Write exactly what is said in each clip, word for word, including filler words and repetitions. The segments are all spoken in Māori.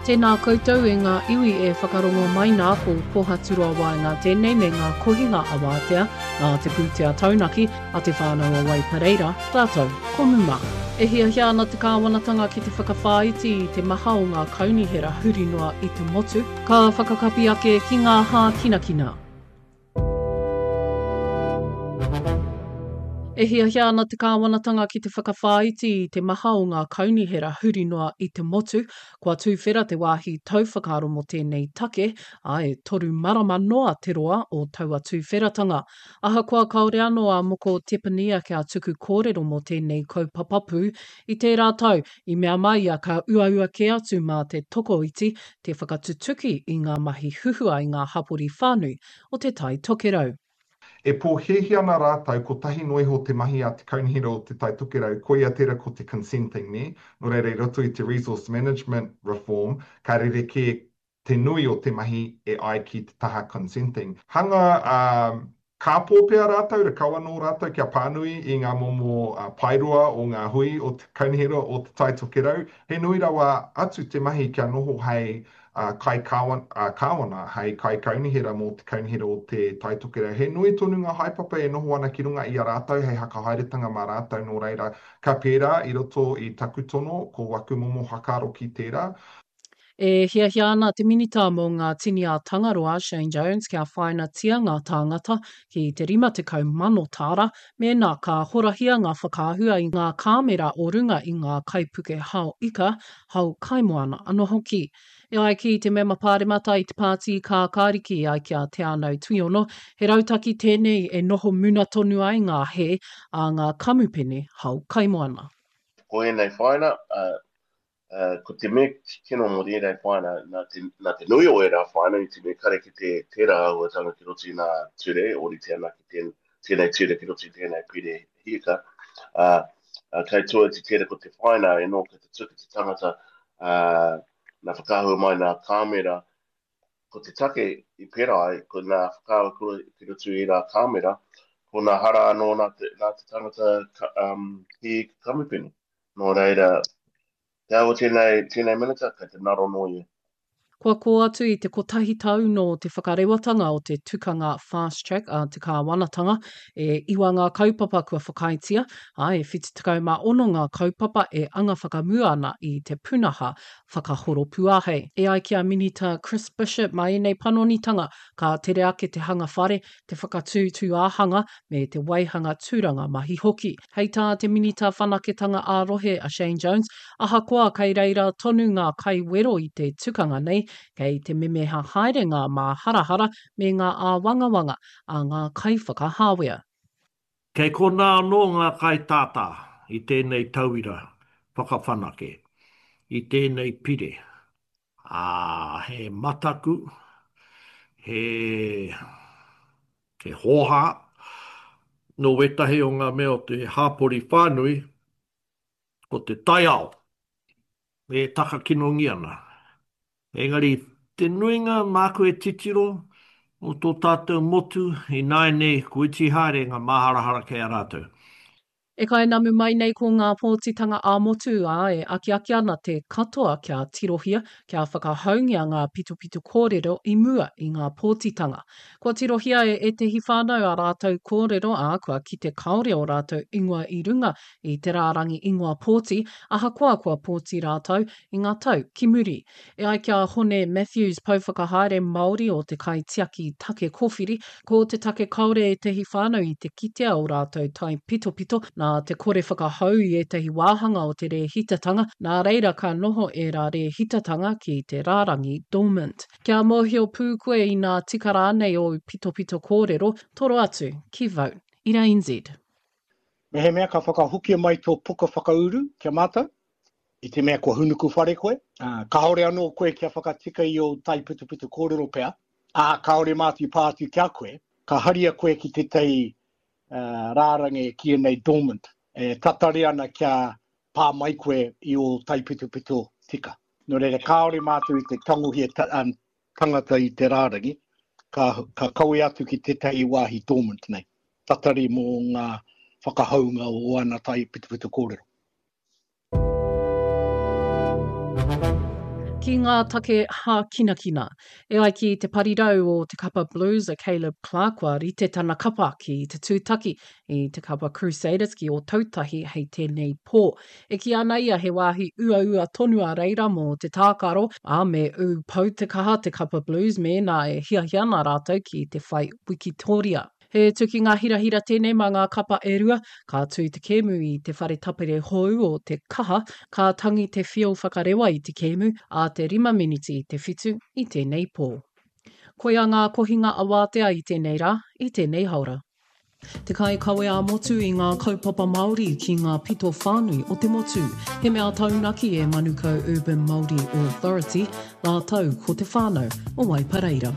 Tēnā koutou e ngā iwi e whakarongo mai nā ko pohatura wai ngā tēnei me ngā kohinga awātea, ngā te pūtea taunaki a te whānau a Waipareira, tātou, ko muma. E hia hia ana te kāwanatanga ki te whakawhāiti i te maha o ngā kaunihera hurinoa i te motu, ka whakakapi ake ki ngā hā kinakina. E hia hia ana te kāwanatanga ki te whakawhāiti i te maha o ngā kaunihera hurinoa i te motu, kua tūwhera te wāhi tauwhakaaro mo tēnei take, ai toru marama noa te roa o taua tūwheratanga. Aha kua kaore anō a moko tepania kia tuku kōrero mo tēnei kaupapapū i tērā tau, i mea mai a ka uaua ke atu mā te tokoiti, te whakatutuki i ngā mahi huhua i ngā hapori whānui o te tai tokerau. E pōhehi ana rātau ko tahi noi ho te mahi a te kaunihera o te tai tokerau, koia tera ko te consenting ne, no reira i roto i te resource management reform, ka rereke te nui o te mahi e ai ki te taha consenting. Hanga um, ka pōpea rātau, ra kaua no rātau kia pānui i ngā momo uh, pairua o ngā hui o te kaunihera o te tai tokerau, he nui rawa atu te mahi kia noho hei Uh, kai kawana, uh, kawana, hei kai kaunihera mō te kaunihera o te tai tokerau. He nui tonu ngā haipapa e noho ana ki runga i a rātau, hei hakahairetanga mā rātau no reira. Ka pērā i roto i takutono, ko waku momo hakaro ki tērā. E hia hia ana te minita mō ngā tini a tangaroa Shane Jones kia whainatia ngā tāngata ki te rima te kau mano tāra, me nā ka horahia ngā whakaahua i ngā kāmera o runga i ngā kaipuke hao ika, hau kaimoana anō hoki. E ai ki te mema pāremata i te pāti ka kāriki ai kia te anau tuiono, he rautaki tēnei e noho muna tonu ai ngā he a ngā kamupene hau kaimoana. Ko e nei whaina, uh, uh, ko te me kino mo re nei whaina, nā te, nā te nui o e rā whaina, i te me kare ki te tērā auatanga ki roti nā ture, ori tēnā ki tēn, tēnei ture ki roti tēnei pire hieka. Uh, uh, kei tua te tēra ko te whaina, e no ka te tuki te tangata, uh, nā whakahua mai nā kāmera, ko te take i pera ai, ko nā whakahua ki rotu i rā kāmera, ko nā hara anō nā te, nā te tangata um, hi kamupene. Nō reira, te awa tēnei, tēnei minita, ka te naro no ia. Kua ko atu i te kotahi tau no te whakarewatanga o te tukanga fast track a te kāwanatanga, e iwa ngā kaupapa kua whakaitia, a e whiti tekau mā ono ngā kaupapa e anga whakamua ana i te punaha whakahoro puahe. E ai kia minita Chris Bishop mai nei panonitanga ka tere ake te hanga whare, te whakatūtū āhanga me te waihanga tūranga mahi hoki. Hei tā te minita whanaketanga ārohe a Shane Jones, aha koa kei reira tonu ngā kai wero i te tukanga nei, kei te memeha haerenga mā harahara me ngā āwangawanga a ngā kai whakahāwea. Kei kona anō ngā kai tātā i tēnei tauira whakawhanake, i tēnei pire. Ā, he mataku, he, he hoha, no wetahi o ngā mea o te hāpori whānui, ko te taiao, e takakinongi ana. Engari, te nuinga māku e titiro o tō tātou motu i nai nei kuiti haere ngā maharahara kei a rātou. E kai namu mai nei ko ngā pōtitanga ā-motu a e aki aki ana te katoa kia tirohia, kia whakahaungia ngā pitupitu kōrero i mua i ngā pōtitanga. Kua tirohia e, e te hi whānau a rātou kōrero a kua ki te kaore o rātou ingoa i runga i te rārangi ingoa pōti, aha koa kua pōti rātou i ngā tau ki muri. E ai kia hone Matthews pauwhakahaere Māori o te kai tiaki take kōwhiri, ko te take kaore e te hi whānau i te kitea o rātou tai pito pito, nā te kore whakahau i e tehi wāhanga o te rehitatanga, nā reira ka noho e rā rehitatanga ki te rārangi dormant. Kia mōhio pū koe i nā tikara nei o pito pito kōrero, toro atu ki Vote i N Z. Me he mea ka whakahukia mai tō puka whakauru kia mātou, i te mea kua hunuku whare koe. Uh, ka haore anō koe kia whakatika i o tai pito pito kōrero pea. A uh, ka haore mātu pātu kia koe, ka haria koe ki te tei Uh, rārangi e kia nei dormant, e tatari ana kia pā mai koe i o tai pito pito tika. No reira, kaore mātu i te tanguhia ta, um, tangata i te rārangi, ka, ka kaue atu ki te tei wāhi dormant nei. Tatari mō ngā whakahaunga o ana tai pito pito kōrero. Ki ngā take hā kina kina. E ai ki te parirau o te kapa blues a Caleb Clark wa rite tana kapa ki te tūtaki i te kapa Crusaders ki o tautahi hei tēnei pō. E ki ana ia he wāhi ua ua tonu a reira mō te tākaro a me u pau te kaha te kapa blues me nā e hia hiana rātou ki te whai Wikitoria. He tuki ngā hirahira tēnei mā ngā kapa e rua, ka tū te kēmu i te whare tapere hou o te kaha, ka tangi te whio whakarewa i te kēmu, a te rima miniti i te whitu i tēnei pō. Koia ngā kohinga awātea i tēnei rā, i tēnei haura. Te kai kawe a motu i ngā kaupapa Māori ki ngā pito whānui o te motu. He mea taunaki e Manukau Urban Māori Authority, la tau ko te whānau o Waipareira.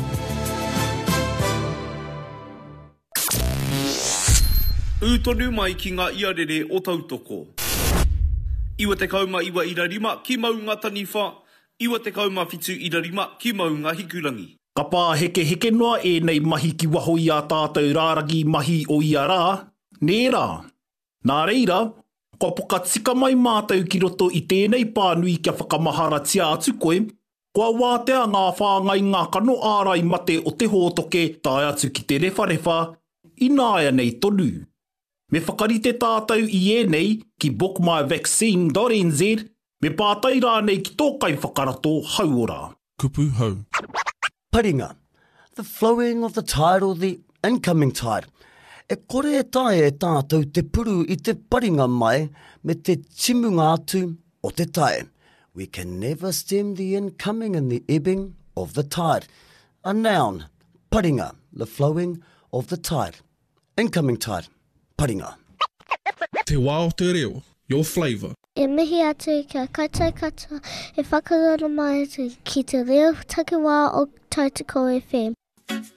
Ūtonu mai ki ngā iarere o tautoko. Iwa te kauma iwa ira rima ki mau ngā taniwha, iwa te kauma whitu ira rima ki mau ngā hikurangi. Ka pā heke heke noa e nei mahi ki waho i a tātou rāragi mahi o ia rā. Nē rā. Nā reira, ko poka tika mai mātou ki roto i tēnei pānui kia whakamahara tia atu koe, kua wātea ngā whāngai ngā kano ārai mate o te hōtoke tai atu ki te rewharewa, i nāia nei tonu. Me whakarite tātou i e nei ki book my vaccine dot n z, me pātai rā nei ki tōkai whakarato hauora. Kupu hau. Paringa, the flowing of the tide or the incoming tide. E kore e tae e tātou te puru i te paringa mai me te timunga atu o te tae. We can never stem the incoming and the ebbing of the tide. A noun, paringa, the flowing of the tide. Incoming tide, paringa. Te wā o te reo, your flavour. E mihi atu kia kaitai katoa e whakarara mai atu ki te reo take wā o Tautoko F M.